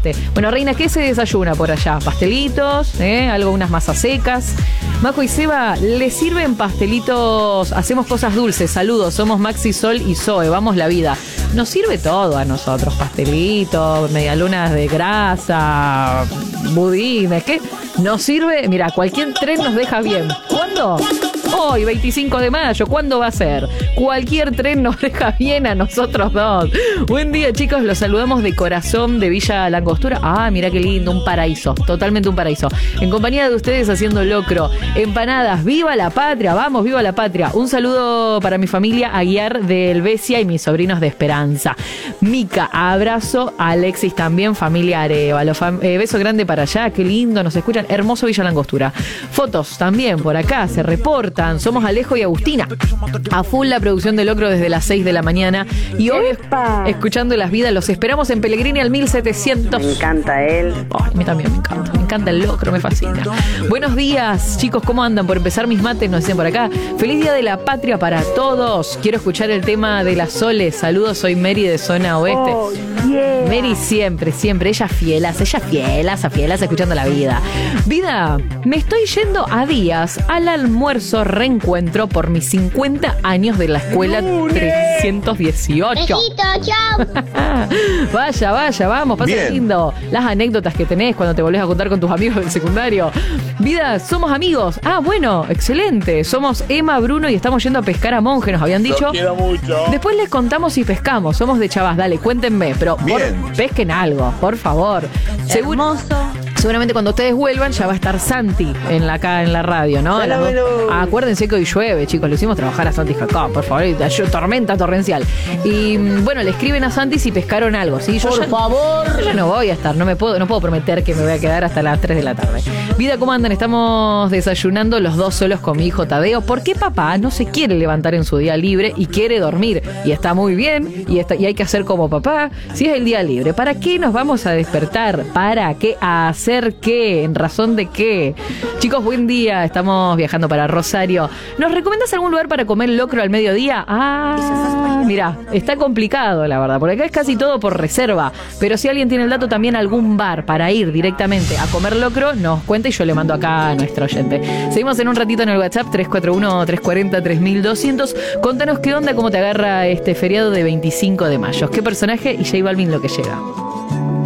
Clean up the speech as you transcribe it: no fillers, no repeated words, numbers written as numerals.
oeste. Bueno, Reina, ¿qué se desayuna por allá? ¿Pastelitos? Algo, unas masas secas. Majo y Seba, ¿le sirven pastelitos? Hacemos cosas dulces. Saludos, somos Maxi, Sol y Zoe. Vamos la vida. Nos sirve todo a nosotros. Pastelitos, medialunas de grasa, budines. ¿Qué? Nos sirve, mira, cualquier tren nos deja bien. ¿Cuándo? Hoy, 25 de mayo, ¿cuándo va a ser? Cualquier tren nos deja bien a nosotros dos. Buen día, chicos, los saludamos de corazón de Villa Langostura. Ah, mira qué lindo, un paraíso, totalmente un paraíso. En compañía de ustedes haciendo locro, empanadas, ¡viva la patria! Vamos, ¡viva la patria! Un saludo para mi familia Aguiar de Helvecia y mis sobrinos de Esperanza. Mica, abrazo, Alexis también, familia Arevalo. Beso grande para allá, qué lindo, nos escuchan. Hermoso Villa Langostura. Fotos también por acá, se reportan. Somos Alejo y Agustina. A full la producción de locro desde las 6 de la mañana. Y hoy, escuchando Las Vidas, los esperamos en Pellegrini al 1700. Me encanta él. Oh, a mí también me encanta. Me encanta el locro, me fascina. Buenos días, chicos, ¿cómo andan? Por empezar mis mates, nos dicen por acá. Feliz Día de la Patria para todos. Quiero escuchar el tema de las Soles. Saludos, soy Mary de Zona Oeste. Oh, yeah. Mary siempre. Ella fielas, escuchando la vida. Vida, me estoy yendo a días al almuerzo reencuentro por mis 50 años de la escuela 318. Besito, chao. Vaya, vamos, pasa lindo. Las anécdotas que tenés cuando te volvés a contar con tus amigos del secundario. Vida, somos amigos. Ah, bueno, excelente. Somos Emma, Bruno y estamos yendo a pescar a Monje, nos habían dicho. Quiero mucho. Después les contamos si pescamos. Somos de Chavás, dale, cuéntenme. Pero pesquen algo, por favor. Seguramente cuando ustedes vuelvan ya va a estar Santi acá en la radio, ¿no? Acuérdense que hoy llueve, chicos. Le hicimos trabajar a Santi Jacó, por favor. Tormenta torrencial. Y bueno, le escriben a Santi si pescaron algo, ¿sí? Por favor. Yo no voy a estar, no puedo prometer que me voy a quedar hasta las 3 de la tarde. Vida, ¿cómo andan? Estamos desayunando los dos solos con mi hijo Tadeo. ¿Por qué papá no se quiere levantar en su día libre y quiere dormir? Y está muy bien, y hay que hacer como papá. Si es el día libre, ¿para qué nos vamos a despertar? ¿Para qué hacer qué? ¿En razón de qué? Chicos, buen día. Estamos viajando para Rosario. ¿Nos recomiendas algún lugar para comer locro al mediodía? Ah, mira, está complicado, la verdad, porque acá es casi todo por reserva. Pero si alguien tiene el dato, también algún bar para ir directamente a comer locro, nos cuenta y yo le mando acá a nuestro oyente. Seguimos en un ratito en el WhatsApp 341-340-3200. Contanos qué onda, cómo te agarra este feriado de 25 de mayo. ¿Qué personaje? Y J Balvin lo que llega.